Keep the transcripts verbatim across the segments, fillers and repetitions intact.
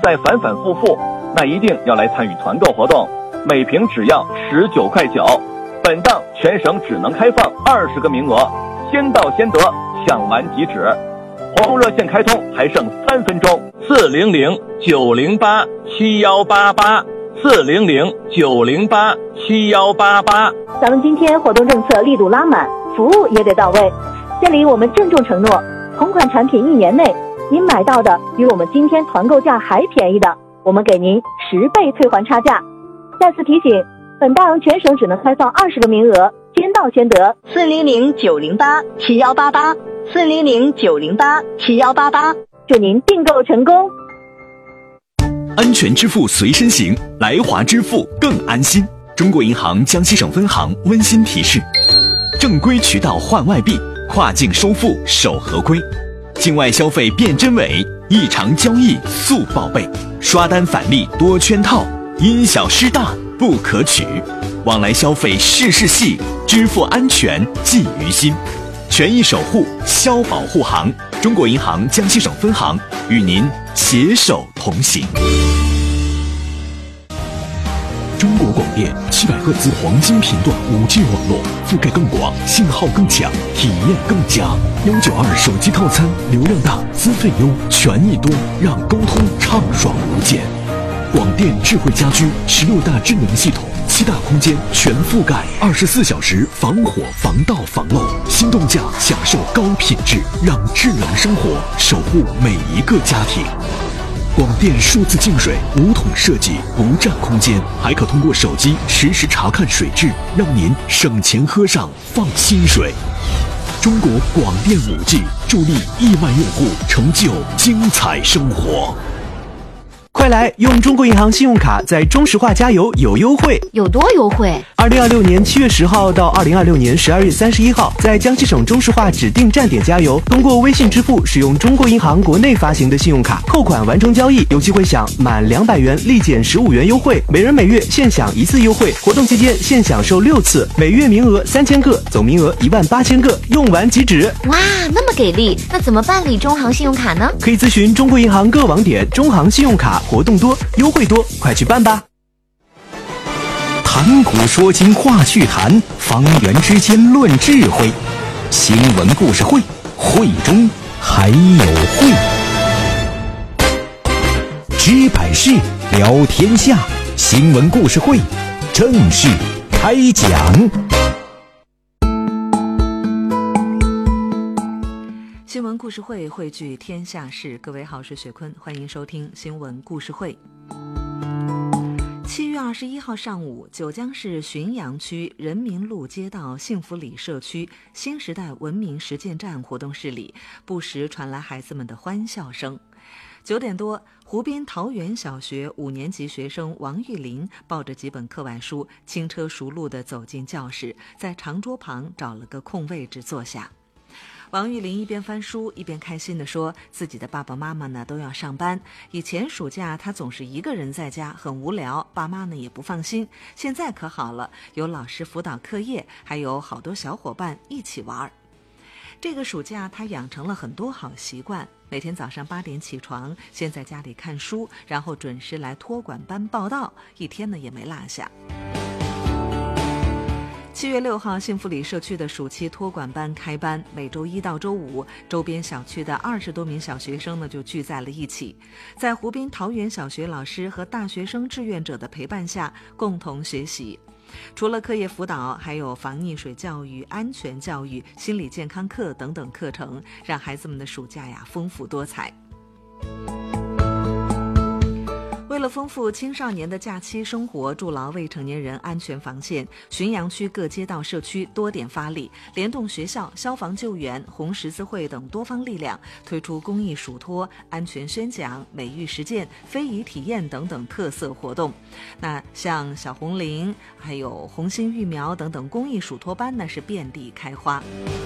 在反反复复，那一定要来参与团购活动，每瓶只要十九块九。本档全省只能开放二十个名额，先到先得，抢完即止。活动热线开通，还剩三分钟，四零零九零八七幺八八，四零零九零八七幺八八。 咱们今天活动政策力度拉满，服务也得到位。这里我们郑重承诺，同款产品一年内您买到的比我们今天团购价还便宜的，我们给您十倍退还差价。再次提醒，本档全省只能开放二十个名额，先到先得。四零零九零八七幺八八，四零零九零八七幺八八，祝您订购成功。 安全支付随身行，来华支付更安心。中国银行江西省分行温馨提示：正规渠道换外币，跨境收付守合规，境外消费辨真伪，异常交易速报备，刷单返利多圈套，因小失大不可取。往来消费事事细，支付安全记于心。权益守护，消保护行。中国银行江西省分行与您携手同行。中国广电七百赫兹黄金频段 五 G 网络，覆盖更广，信号更强，体验更佳。幺九二手机套餐，流量大，资费优，权益多，让沟通畅爽无间。广电智慧家居十六大智能系统，七大空间全覆盖，二十四小时防火防盗防漏，心动价享受高品质，让智能生活守护每一个家庭。广电数字净水无桶设计，不占空间，还可通过手机实时查看水质，让您省钱喝上放心水。中国广电 五 G 助力亿万用户成就精彩生活。 快来用中国银行信用卡在中石化加油有优惠， 有多优惠？ 二零二六年七月十号到二零二六年十二月三十一号，在江西省中石化指定站点加油，通过微信支付使用中国银行国内发行的信用卡扣款完成交易，有机会享满两百元立减十五元优惠，每人每月限享一次优惠。活动期间限享受六次，每月名额三千个，总名额一万八千个，用完即止。 哇，那么给力！那怎么办理中行信用卡呢？ 可以咨询中国银行各网点，中行信用卡活动多，优惠多，快去办吧！ 谈古说今话趣谈，方圆之间论智慧。新闻故事会，会中还有会。知百事，聊天下。新闻故事会正式开讲。 新闻故事会汇聚天下事，各位好，我是雪坤，欢迎收听新闻故事会。七月二十一号上午，九江市浔阳区人民路街道幸福里社区新时代文明实践站活动室里，不时传来孩子们的欢笑声。九点多，湖滨桃园小学五年级学生王玉林抱着几本课外书，轻车熟路地走进教室，在长桌旁找了个空位置坐下。王玉林一边翻书一边开心地说，自己的爸爸妈妈呢都要上班，以前暑假他总是一个人在家，很无聊，爸妈呢也不放心，现在可好了，有老师辅导课业，还有好多小伙伴一起玩。这个暑假他养成了很多好习惯，每天早上八点起床，先在家里看书，然后准时来托管班报到，一天呢也没落下。七月六号，幸福里社区的暑期托管班开班，每周一到周五，周边小区的二十多名小学生呢就聚在了一起，在湖滨桃园小学老师和大学生志愿者的陪伴下，共同学习。除了课业辅导，还有防溺水教育、安全教育、心理健康课等等课程，让孩子们的暑假呀丰富多彩。为了丰富青少年的假期生活，筑牢未成年人安全防线，浔阳区各街道社区多点发力，联动学校、消防救援、红十字会等多方力量，推出公益暑托、安全宣讲、美育实践、非遗体验等等特色活动。那像小红林、还有红心育苗等等公益暑托班呢，是遍地开花。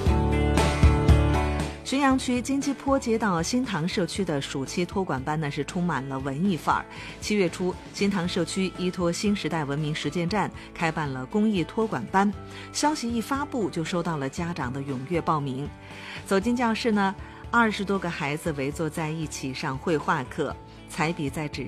浔阳区金鸡坡街道新塘社区的暑期托管班呢是充满了文艺范儿。七月初，新塘社区依托新时代文明实践站开办了公益托管班，消息一发布就收到了家长的踊跃报名。走进教室呢，二十多个孩子围坐在一起上绘画课，彩笔在纸